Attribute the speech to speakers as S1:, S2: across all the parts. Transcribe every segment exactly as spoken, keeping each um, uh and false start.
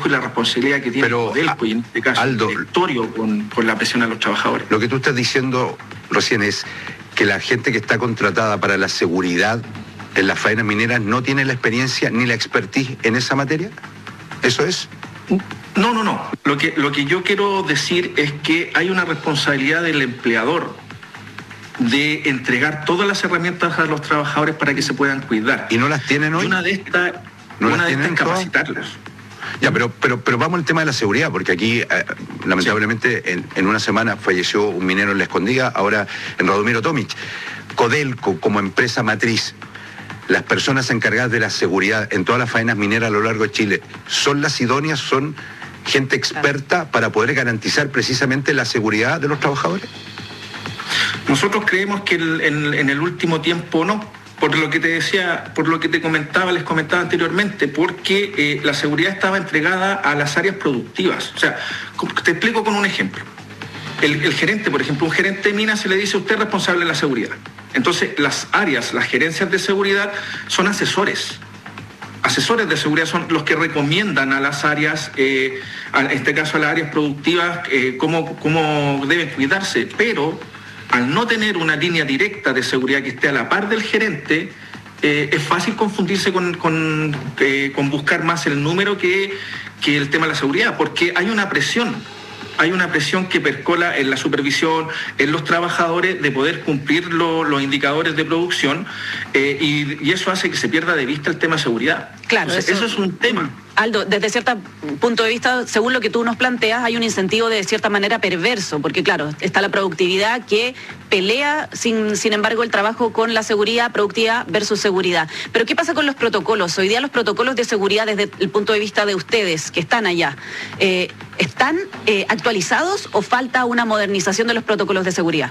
S1: Codelco y la responsabilidad que tiene
S2: Pero,
S1: Codelco, y en este caso
S2: Aldo,
S1: el directorio con, con la presión a los trabajadores.
S2: Lo que tú estás diciendo recién es que la gente que está contratada para la seguridad en las faenas mineras no tiene la experiencia ni la expertise en esa materia. ¿Eso es?
S1: No, no, no. Lo que, lo que yo quiero decir es que hay una responsabilidad del empleador de entregar todas las herramientas a los trabajadores para que se puedan cuidar.
S2: ¿Y no las tienen hoy?
S1: Y una de estas
S2: ¿No
S1: una
S2: las
S1: de estas
S2: tienen
S1: es capacitarlos.
S2: Ya, pero, pero, pero vamos al tema de la seguridad, porque aquí, eh, lamentablemente, sí. en, en una semana falleció un minero en La Escondida, ahora en Radomiro Tomic. Codelco, como empresa matriz, las personas encargadas de la seguridad en todas las faenas mineras a lo largo de Chile, ¿son las idóneas, son gente experta para poder garantizar precisamente la seguridad de los trabajadores?
S1: Nosotros creemos que el, en, en el último tiempo no, por lo que te decía, por lo que te comentaba, les comentaba anteriormente, porque eh, la seguridad estaba entregada a las áreas productivas. O sea, te explico con un ejemplo. El, el gerente, por ejemplo, un gerente de mina se le dice, usted es responsable de la seguridad. Entonces, las áreas, las gerencias de seguridad son asesores. Asesores de seguridad son los que recomiendan a las áreas, eh, en este caso a las áreas productivas, eh, cómo, cómo deben cuidarse. Pero al no tener una línea directa de seguridad que esté a la par del gerente, eh, es fácil confundirse con, con, eh, con buscar más el número que, que el tema de la seguridad, porque hay una presión. Hay una presión que percola en la supervisión, en los trabajadores, de poder cumplir lo, los indicadores de producción, eh, y, y eso hace que se pierda de vista el tema de seguridad.
S3: Claro,
S1: Entonces,
S3: eso,
S1: eso es un tema.
S3: Aldo, desde cierto punto de vista, según lo que tú nos planteas, hay un incentivo de cierta manera perverso, porque claro, está la productividad que pelea, sin, sin embargo, el trabajo con la seguridad, productividad versus seguridad. Pero ¿qué pasa con los protocolos? Hoy día los protocolos de seguridad, desde el punto de vista de ustedes, que están allá, eh, ¿están eh, actualizados o falta una modernización de los protocolos de seguridad?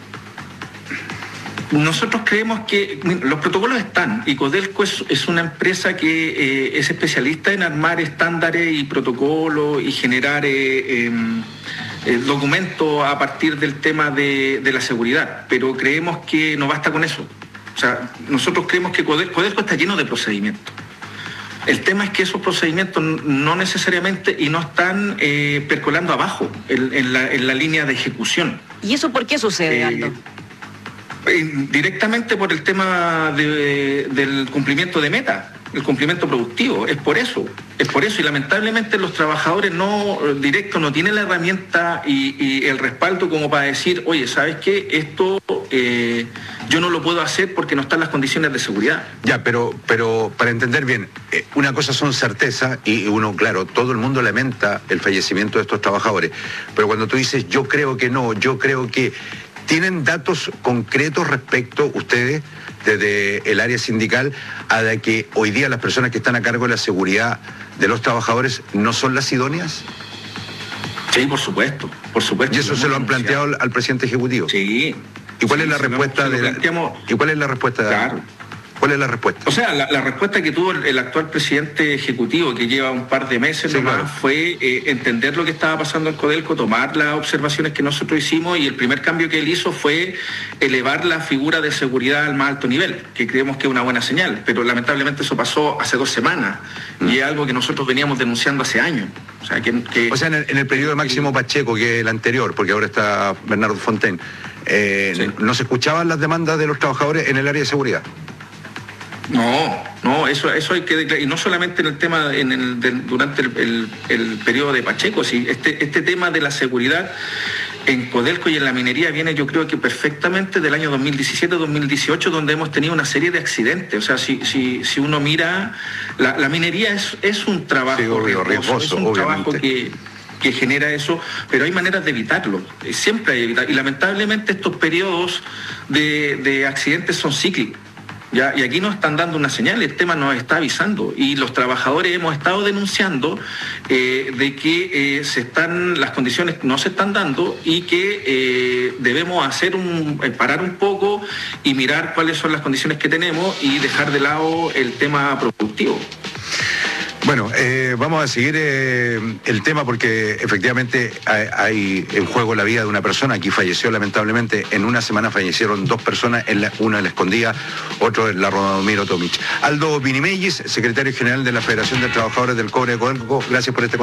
S1: Nosotros creemos que los protocolos están, y Codelco es, es una empresa que eh, es especialista en armar estándares y protocolos y generar eh, eh, eh, documentos a partir del tema de, de la seguridad, pero creemos que no basta con eso. O sea, nosotros creemos que Codelco, Codelco está lleno de procedimientos. El tema es que esos procedimientos no necesariamente y no están eh, percolando abajo en, en, la, en la línea de ejecución.
S3: ¿Y eso por qué sucede,
S1: eh,
S3: Aldo?
S1: Directamente por el tema de, del cumplimiento de meta, el cumplimiento productivo, es por eso, es por eso, y lamentablemente los trabajadores no directos no tienen la herramienta y, y el respaldo como para decir, oye, ¿sabes qué? Esto eh, yo no lo puedo hacer porque no están las condiciones de seguridad.
S2: Ya, pero, pero para entender bien, eh, una cosa son certezas y uno, claro, todo el mundo lamenta el fallecimiento de estos trabajadores, pero cuando tú dices yo creo que no, yo creo que... ¿Tienen datos concretos respecto, ustedes, desde el área sindical, a de que hoy día las personas que están a cargo de la seguridad de los trabajadores no son las idóneas?
S1: Sí, por supuesto, por supuesto.
S2: ¿Y eso se lo han planteado al, al presidente ejecutivo?
S1: Sí.
S2: ¿Y cuál
S1: sí,
S2: es la respuesta de la, ¿Y cuál es la respuesta de
S1: Claro.
S2: ¿Cuál es la respuesta?
S1: O sea, la, la respuesta que tuvo el, el actual presidente ejecutivo, que lleva un par de meses
S2: sí,
S1: nomás,
S2: claro.
S1: fue eh, entender lo que estaba pasando en Codelco, tomar las observaciones que nosotros hicimos, y el primer cambio que él hizo fue elevar la figura de seguridad al más alto nivel, que creemos que es una buena señal, pero lamentablemente eso pasó hace dos semanas, mm. y es algo que nosotros veníamos denunciando hace años. O sea, que, que,
S2: o sea en, el, en el periodo de Máximo Pacheco, que es el anterior, porque ahora está Bernardo Fontaine, eh, sí. ¿no se escuchaban las demandas de los trabajadores en el área de seguridad?
S1: No, no, eso, eso hay que declarar, y no solamente en el tema, en el, de, durante el, el, el periodo de Pacheco, sí, este, este tema de la seguridad en Codelco y en la minería viene, yo creo que perfectamente del año dos mil diecisiete dos mil dieciocho, donde hemos tenido una serie de accidentes. O sea, si, si, si uno mira, la, la minería es, es un trabajo
S2: sí, obvio, riesgoso,
S1: es un
S2: obviamente.
S1: trabajo que... que genera eso, pero hay maneras de evitarlo, siempre hay evitar, y lamentablemente estos periodos de, de accidentes son cíclicos. ¿Ya? Y aquí nos están dando una señal, el tema nos está avisando, y los trabajadores hemos estado denunciando eh, de que eh, se están, las condiciones no se están dando, y que eh, debemos hacer un, eh, parar un poco y mirar cuáles son las condiciones que tenemos y dejar de lado el tema productivo.
S2: Bueno, eh, vamos a seguir eh, el tema porque efectivamente hay, hay en juego la vida de una persona. Aquí falleció lamentablemente, en una semana fallecieron dos personas, en la, una en La Escondida, otro en la Radomiro Tomic. Aldo Binimellis, secretario general de la Federación de Trabajadores del Cobre de Codelco, gracias por este